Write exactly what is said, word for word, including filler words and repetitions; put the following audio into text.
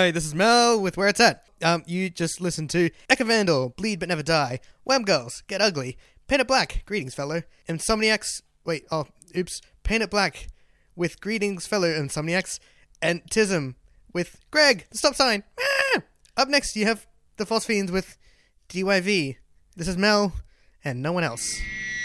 Hi, this is Mel with Where It's At. Um, you just listened to Eka Vandal, Bleed But Never Die, Wham Girls, Get Ugly, Paint It Black, Greetings Fellow, Insomniacs, wait, oh, oops, Paint It Black with Greetings Fellow Insomniacs, and Tism with Greg, the stop sign. Ah! Up next, you have the False Fiends with D Y V. This is Mel, and no one else.